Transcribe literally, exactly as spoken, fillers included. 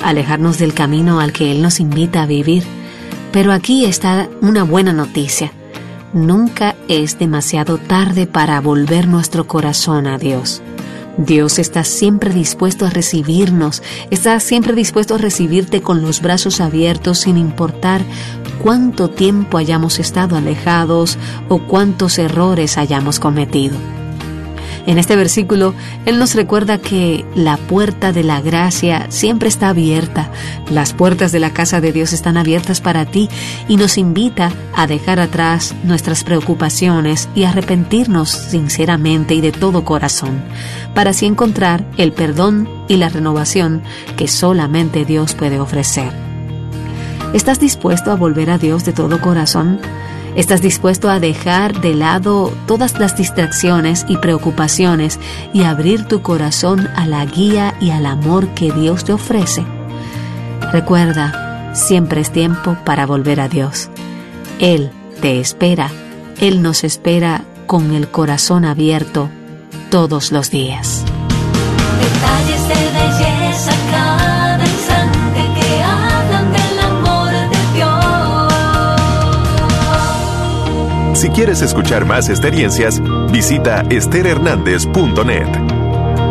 alejarnos del camino al que Él nos invita a vivir. Pero aquí está una buena noticia. Nunca es demasiado tarde para volver nuestro corazón a Dios. Dios está siempre dispuesto a recibirnos, está siempre dispuesto a recibirte con los brazos abiertos sin importar cuánto tiempo hayamos estado alejados o cuántos errores hayamos cometido. En este versículo, Él nos recuerda que la puerta de la gracia siempre está abierta. Las puertas de la casa de Dios están abiertas para ti y nos invita a dejar atrás nuestras preocupaciones y arrepentirnos sinceramente y de todo corazón, para así encontrar el perdón y la renovación que solamente Dios puede ofrecer. ¿Estás dispuesto a volver a Dios de todo corazón? ¿Estás dispuesto a dejar de lado todas las distracciones y preocupaciones y abrir tu corazón a la guía y al amor que Dios te ofrece? Recuerda, siempre es tiempo para volver a Dios. Él te espera, Él nos espera con el corazón abierto todos los días. Detalles de belleza cada instante que hablan del amor de Dios. Si quieres escuchar más experiencias, visita ester hernandez punto net.